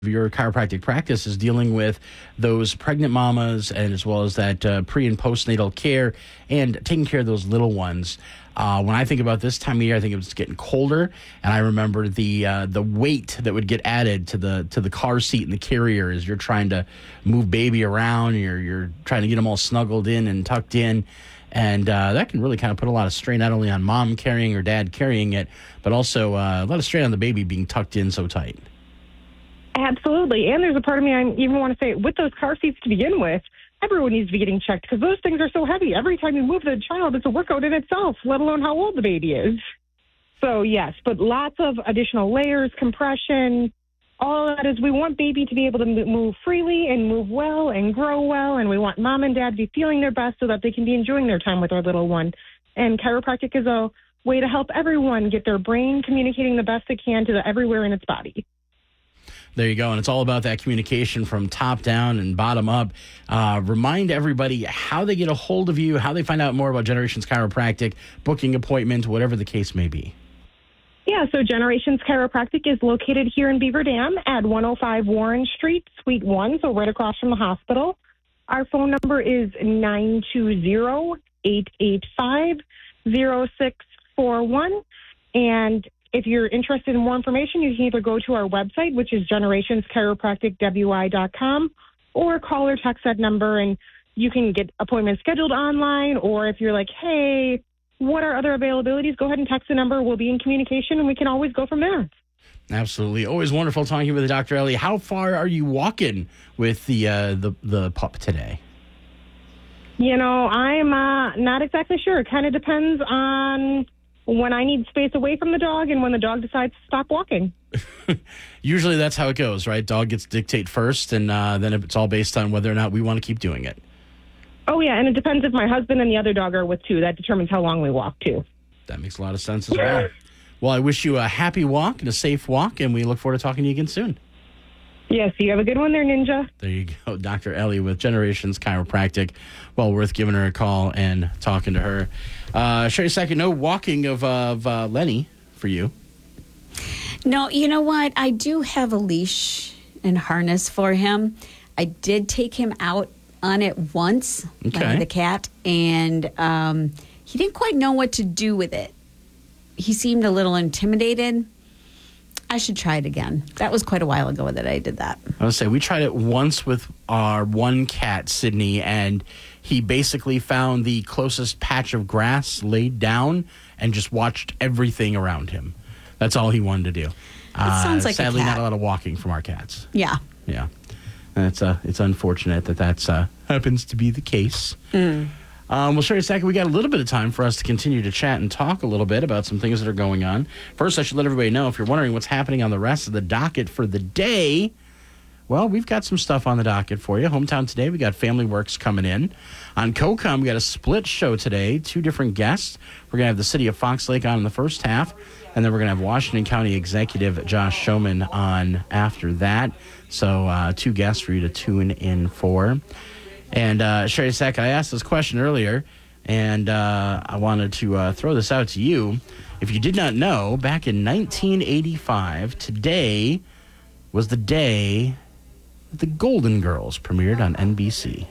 your chiropractic practice is dealing with those pregnant mamas and as well as that pre and postnatal care and taking care of those little ones. When I think about this time of year, I think it's getting colder, and I remember the weight that would get added to the car seat and the carrier as you're trying to move baby around. You're trying to get them all snuggled in and tucked in, and that can really kind of put a lot of strain not only on mom carrying or dad carrying it, but also a lot of strain on the baby being tucked in so tight. Absolutely. And there's a part of me I even want to say, with those car seats to begin with, everyone needs to be getting checked because those things are so heavy. Every time you move the child, it's a workout in itself, let alone how old the baby is. So, yes, but lots of additional layers, compression, all of that is we want baby to be able to move freely and move well and grow well, and we want mom and dad to be feeling their best so that they can be enjoying their time with our little one. And chiropractic is a way to help everyone get their brain communicating the best it can to everywhere in its body. There you go. And it's all about that communication from top down and bottom up. Remind everybody how they get a hold of you, how they find out more about Generations Chiropractic, booking appointment, whatever the case may be. Yeah, so Generations Chiropractic is located here in Beaver Dam at 105 Warren Street, Suite 1, so right across from the hospital. Our phone number is 920-885-0641. And if you're interested in more information, you can either go to our website, which is generationschiropracticwi.com, or call or text that number, and you can get appointments scheduled online. Or if you're like, hey, what are other availabilities? Go ahead and text the number. We'll be in communication, and we can always go from there. Absolutely. Always wonderful talking with Dr. Ellie. How far are you walking with the pup today? You know, I'm not exactly sure. It kind of depends on when I need space away from the dog and when the dog decides to stop walking. Usually that's how it goes, right? Dog gets to dictate first, and then it's all based on whether or not we want to keep doing it. Oh, yeah, and it depends if my husband and the other dog are with, too. That determines how long we walk, too. That makes a lot of sense as well. Well, I wish you a happy walk and a safe walk, and we look forward to talking to you again soon. Yes, you have a good one there, Ninja. There you go. Dr. Ellie with Generations Chiropractic. Well worth giving her a call and talking to her. Sherry Sackett, no walking of Lenny for you. No, you know what? I do have a leash and harness for him. I did take him out on it once, the cat, and he didn't quite know what to do with it. He seemed a little intimidated. I should try it again. That was quite a while ago that I did that. I would say we tried it once with our one cat, Sydney, and he basically found the closest patch of grass, laid down, and just watched everything around him. That's all he wanted to do. It sounds like sadly, a cat. not a lot of walking from our cats. Yeah. Yeah. And it's unfortunate that happens to be the case. Well, Sherry Sackett, we got a little bit of time for us to continue to chat and talk a little bit about some things that are going on. First, I should let everybody know, if you're wondering what's happening on the rest of the docket for the day, well, we've got some stuff on the docket for you. Hometown Today, we got Family Works coming in. On COCOM, we got a split show today, 2 different guests. We're going to have the city of Fox Lake on in the first half, and then we're going to have Washington County Executive Josh Showman on after that. So 2 guests for you to tune in for. And Sherry Sackett, I asked this question earlier, and I wanted to throw this out to you. If you did not know, back in 1985, today was the day that the Golden Girls premiered on NBC.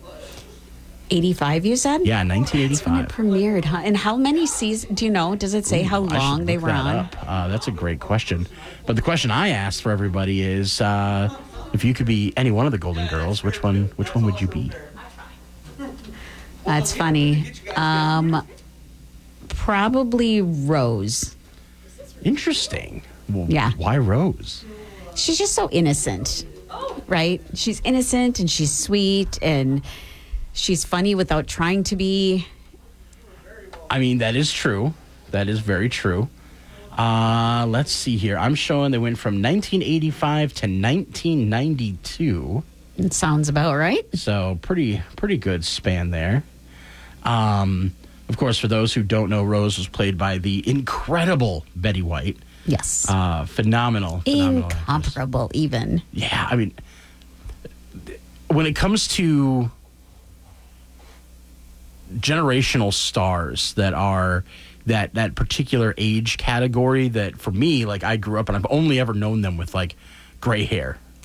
85, you said? Yeah, 1985. That's when it premiered, huh? And how many seasons, do you know? Does it say how long they were on? That's a great question. But the question I asked for everybody is, if you could be any one of the Golden Girls, which one would you be? That's funny. Probably Rose. Interesting. Well, yeah. Why Rose? She's just so innocent, right? She's innocent and she's sweet and she's funny without trying to be. I mean, that is true. That is very true. Let's see here. I'm showing they went from 1985 to 1992. It sounds about right. So pretty good span there. Of course, for those who don't know, Rose was played by the incredible Betty White. Yes. Phenomenal. Incomparable, actress. even. Yeah, I mean, when it comes to generational stars that are that particular age category, that for me, like, I grew up and I've only ever known them with like gray hair.